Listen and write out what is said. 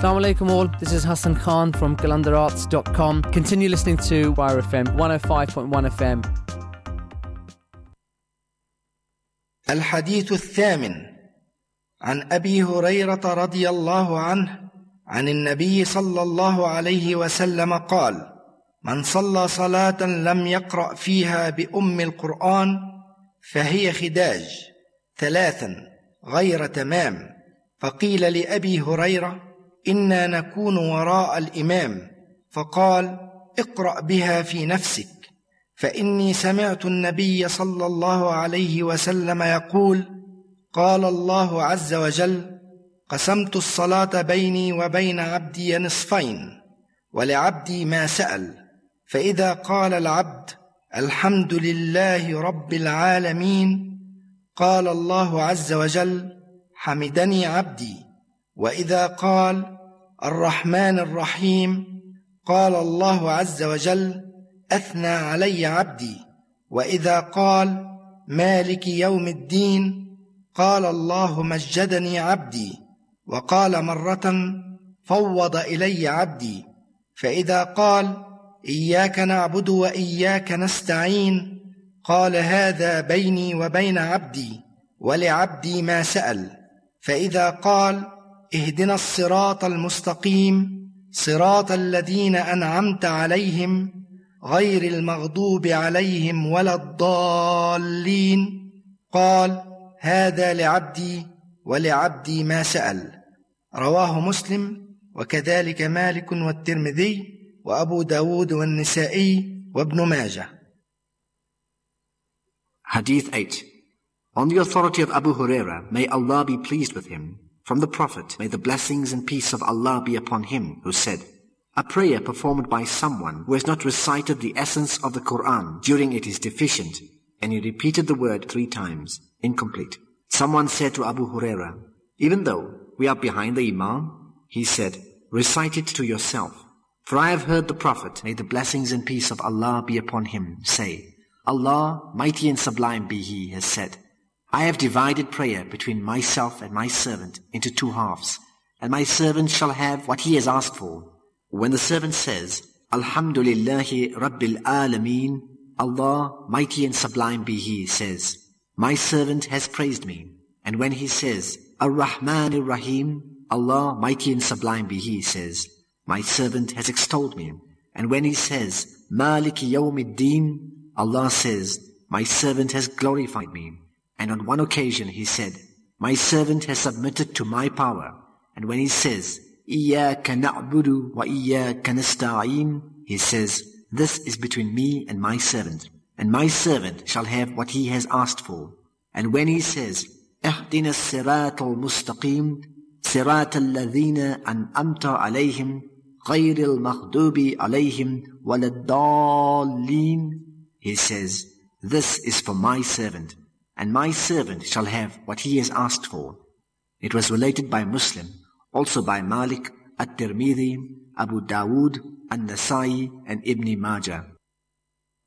Assalamu alaikum all, this is Hassan Khan from GalanderArts.com. Continue listening to Wire FM 105.1 FM. الحديث الثامن عن أبي هريرة رضي الله عنه عن النبي صلى الله عليه وسلم قال: من صلى صلاة لم يقرأ فيها بأم القرآن فهي خداج 3 غير تمام. فقيل لأبي هريرة: إنا نكون وراء الإمام، فقال: اقرأ بها في نفسك، فإني سمعت النبي صلى الله عليه وسلم يقول: قال الله عز وجل: قسمت الصلاة بيني وبين عبدي نصفين، ولعبدي ما سأل، فإذا قال العبد: الحمد لله رب العالمين، قال الله عز وجل: حمدني عبدي. وإذا قال: الرحمن الرحيم، قال الله عز وجل: أثنى علي عبدي. وإذا قال: مالك يوم الدين، قال الله: مجدني عبدي. وقال مرة: فوض إلي عبدي. فإذا قال: إياك نعبد وإياك نستعين، قال: هذا بيني وبين عبدي، ولعبدي ما سأل. فإذا قال: اهدنا الصراط المستقيم، صراط الذين أنعمت عليهم غير المغضوب عليهم ولا الضالين، قال: هذا لعبدي ولعبدي ما سأل. رواه مسلم، وكذلك مالك والترمذي وأبو داود والنسائي وابن ماجه. Hadith 8. On the authority of Abu Huraira, may Allah be pleased with him, from the Prophet, may the blessings and peace of Allah be upon him, who said, a prayer performed by someone who has not recited the essence of the Quran during it is deficient, and he repeated the word 3 times, incomplete. Someone said to Abu Huraira, even though we are behind the Imam, he said, recite it to yourself. For I have heard the Prophet, may the blessings and peace of Allah be upon him, say, Allah, mighty and sublime be He, has said, I have divided prayer between myself and my servant into 2 halves, and my servant shall have what he has asked for. When the servant says, Alhamdulillahi Rabbil Alameen, Allah, mighty and sublime be He, says, my servant has praised me. And when he says, Ar-Rahman Ar-Rahim, Allah, mighty and sublime be He, says, my servant has extolled me. And when he says, Maliki Yawmiddin, Allah says, my servant has glorified me. And on one occasion he said, my servant has submitted to my power. And when he says, Iyyaka na'budu wa iyyaka nasta'in, he says, this is between me and my servant. And my servant shall have what he has asked for. And when he says, Ihdina as-siratal mustaqim, siratal ladhina an'amta alayhim, ghayril maghdubi alayhim waladdallin, he says, this is for my servant, and my servant shall have what he has asked for. It was related by Muslim, also by Malik, At-Tirmidhi, Abu Dawood, An-Nasai, and Ibn Majah.